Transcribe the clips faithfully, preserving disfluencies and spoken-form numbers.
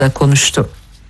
konuştu.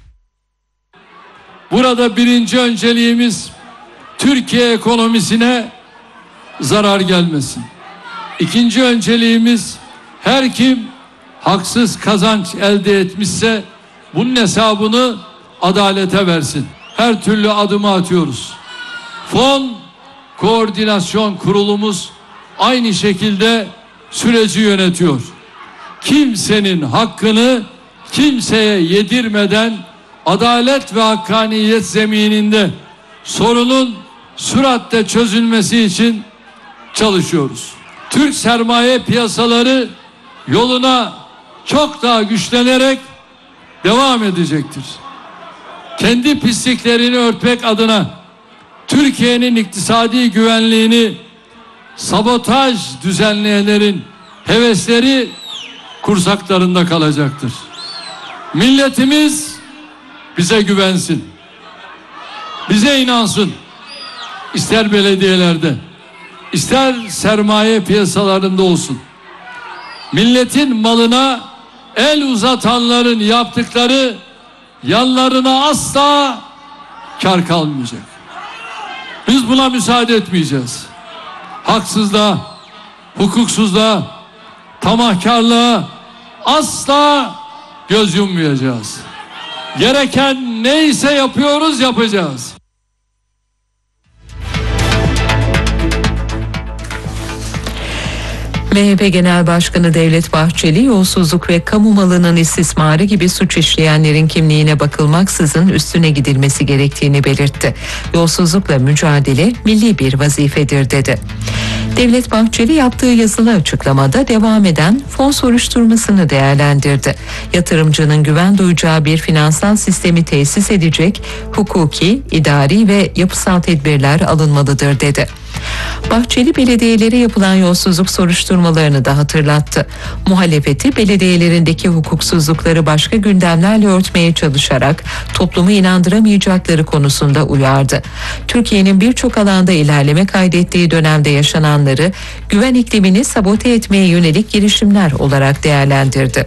Burada birinci önceliğimiz Türkiye ekonomisine zarar gelmesin. İkinci önceliğimiz her kim haksız kazanç elde etmişse bunun hesabını adalete versin. Her türlü adımı atıyoruz. Fon Koordinasyon Kurulumuz aynı şekilde süreci yönetiyor. Kimsenin hakkını kimseye yedirmeden adalet ve hakkaniyet zemininde sorunun süratle çözülmesi için çalışıyoruz. Türk sermaye piyasaları yoluna çok daha güçlenerek devam edecektir. Kendi pisliklerini örtmek adına Türkiye'nin iktisadi güvenliğini sabotaj düzenleyenlerin hevesleri kursaklarında kalacaktır. Milletimiz bize güvensin. Bize inansın. İster belediyelerde, ister sermaye piyasalarında olsun. Milletin malına el uzatanların yaptıkları yanlarına asla kar kalmayacak. Biz buna müsaade etmeyeceğiz. Haksızlığa, hukuksuzluğa, tamahkarlığa asla göz yummayacağız. Gereken neyse yapıyoruz, yapacağız. M H P Genel Başkanı Devlet Bahçeli, yolsuzluk ve kamu malının istismarı gibi suç işleyenlerin kimliğine bakılmaksızın üstüne gidilmesi gerektiğini belirtti. Yolsuzlukla mücadele milli bir vazifedir dedi. Devlet Bahçeli yaptığı yazılı açıklamada devam eden fon soruşturmasını değerlendirdi. Yatırımcının güven duyacağı bir finansal sistemi tesis edecek hukuki, idari ve yapısal tedbirler alınmalıdır dedi. Bahçeli belediyelere yapılan yolsuzluk soruşturmalarını da hatırlattı. Muhalefeti belediyelerindeki hukuksuzlukları başka gündemlerle örtmeye çalışarak toplumu inandıramayacakları konusunda uyardı. Türkiye'nin birçok alanda ilerleme kaydettiği dönemde yaşananları güven iklimini sabote etmeye yönelik girişimler olarak değerlendirdi.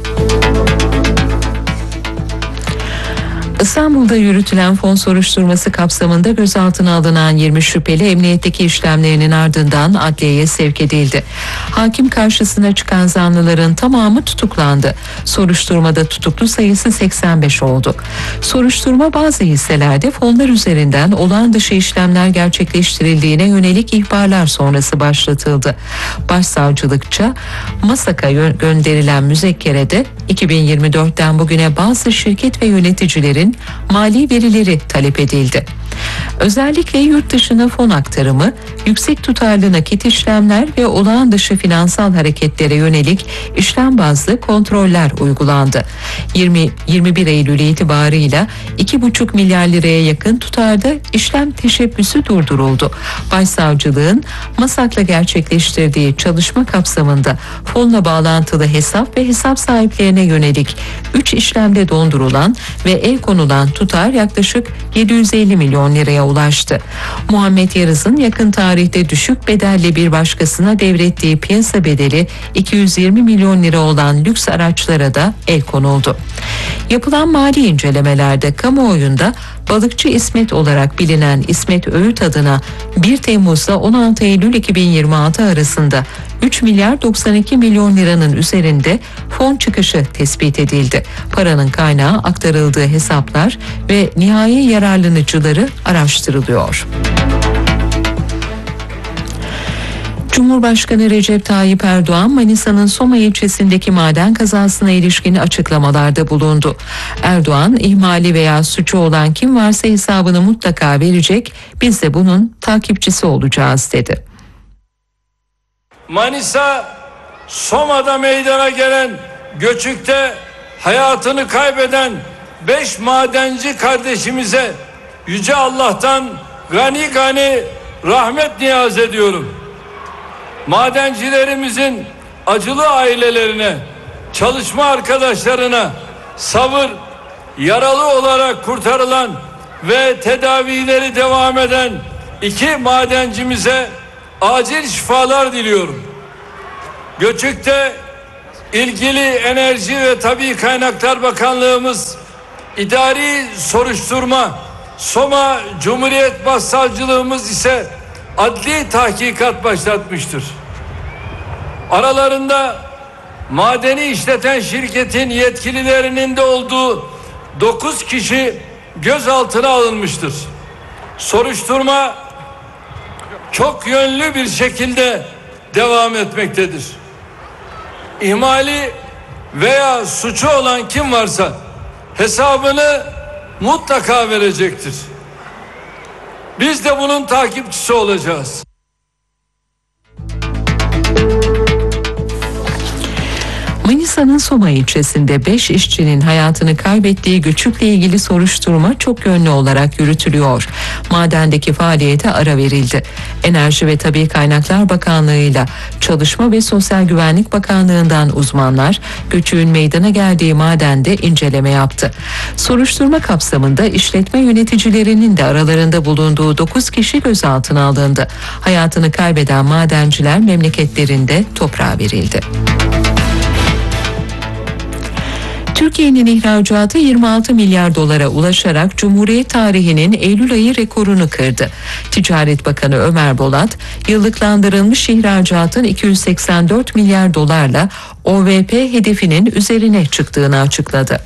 İstanbul'da yürütülen fon soruşturması kapsamında gözaltına alınan yirmi şüpheli emniyetteki işlemlerinin ardından adliyeye sevk edildi. Hakim karşısına çıkan zanlıların tamamı tutuklandı. Soruşturmada tutuklu sayısı seksen beş oldu. Soruşturma bazı hisselerde fonlar üzerinden olağan dışı işlemler gerçekleştirildiğine yönelik ihbarlar sonrası başlatıldı. Başsavcılıkça MASAK'a gönderilen müzekkerede iki bin yirmi dörtten bugüne bazı şirket ve yöneticilerin mali verileri talep edildi. Özellikle yurt dışına fon aktarımı, yüksek tutarlı nakit işlemler ve olağan dışı finansal hareketlere yönelik işlem bazlı kontroller uygulandı. yirmi yirmi bir Eylül itibarıyla iki buçuk milyar liraya yakın tutarda işlem teşebbüsü durduruldu. Başsavcılığın MASAK'la gerçekleştirdiği çalışma kapsamında fonla bağlantılı hesap ve hesap sahiplerine yönelik üç işlemde dondurulan ve el konulan tutar yaklaşık yedi yüz elli milyon liraya ulaştı. Muhammed Yarız'ın yakın tarihte düşük bedelle bir başkasına devrettiği piyasa bedeli iki yüz yirmi milyon lira olan lüks araçlara da el konuldu. Yapılan mali incelemelerde kamuoyunda Balıkçı İsmet olarak bilinen İsmet Öğüt adına bir Temmuz'da on altı Eylül iki bin yirmi altı arasında üç milyar doksan iki milyon liranın üzerinde fon çıkışı tespit edildi. Paranın kaynağı, aktarıldığı hesaplar ve nihai yararlanıcıları araştırılıyor. Cumhurbaşkanı Recep Tayyip Erdoğan, Manisa'nın Soma ilçesindeki maden kazasına ilişkin açıklamalarda bulundu. Erdoğan, ihmali veya suçu olan kim varsa hesabını mutlaka verecek, biz de bunun takipçisi olacağız dedi. Manisa, Soma'da meydana gelen göçükte hayatını kaybeden beş madenci kardeşimize Yüce Allah'tan gani gani rahmet niyaz ediyorum. Madencilerimizin acılı ailelerine, çalışma arkadaşlarına sabır, yaralı olarak kurtarılan ve tedavileri devam eden iki madencimize acil şifalar diliyorum. Göçük'te ilgili Enerji ve Tabii Kaynaklar Bakanlığımız idari soruşturma, Soma Cumhuriyet Başsavcılığımız ise adli tahkikat başlatmıştır. Aralarında madeni işleten şirketin yetkililerinin de olduğu dokuz kişi gözaltına alınmıştır. Soruşturma çok yönlü bir şekilde devam etmektedir. İhmali veya suçu olan kim varsa hesabını mutlaka verecektir. Biz de bunun takipçisi olacağız. Manisa'nın Soma ilçesinde beş işçinin hayatını kaybettiği göçükle ilgili soruşturma çok yönlü olarak yürütülüyor. Madendeki faaliyete ara verildi. Enerji ve Tabii Kaynaklar Bakanlığı'yla Çalışma ve Sosyal Güvenlik Bakanlığı'ndan uzmanlar göçüğün meydana geldiği madende inceleme yaptı. Soruşturma kapsamında işletme yöneticilerinin de aralarında bulunduğu dokuz kişi gözaltına alındı. Hayatını kaybeden madenciler memleketlerinde toprağa verildi. Türkiye'nin ihracatı yirmi altı milyar dolara ulaşarak Cumhuriyet tarihinin Eylül ayı rekorunu kırdı. Ticaret Bakanı Ömer Bolat, yıllıklandırılmış ihracatın iki yüz seksen dört milyar dolarla O V P hedefinin üzerine çıktığını açıkladı.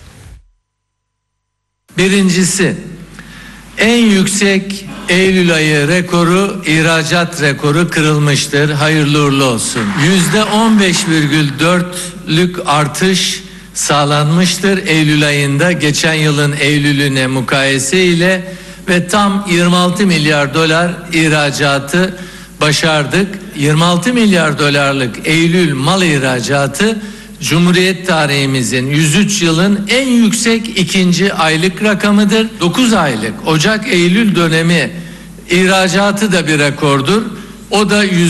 Birincisi, en yüksek Eylül ayı rekoru, ihracat rekoru kırılmıştır. Hayırlı uğurlu olsun. yüzde on beş virgül dörtlük artış sağlanmıştır Eylül ayında geçen yılın Eylül'üne mukayese ile ve tam yirmi altı milyar dolar ihracatı başardık. yirmi altı milyar dolarlık Eylül mal ihracatı Cumhuriyet tarihimizin yüz üç yılın en yüksek ikinci aylık rakamıdır. dokuz aylık Ocak-Eylül dönemi ihracatı da bir rekordur. O da